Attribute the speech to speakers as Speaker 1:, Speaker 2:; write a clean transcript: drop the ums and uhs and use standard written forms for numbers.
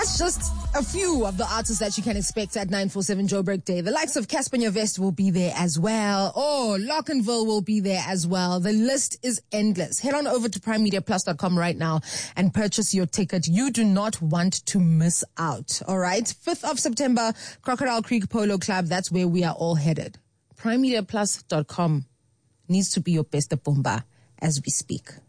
Speaker 1: That's just a few of the artists that you can expect at 947 Joburg Day. The likes of Casper Nyovest will be there as well. Oh, Lockenville will be there as well. The list is endless. Head on over to primemediaplus.com right now and purchase your ticket. You do not want to miss out. All right. 5th of September, Crocodile Creek Polo Club. That's where we are all headed. primemediaplus.com needs to be your best bomba as we speak.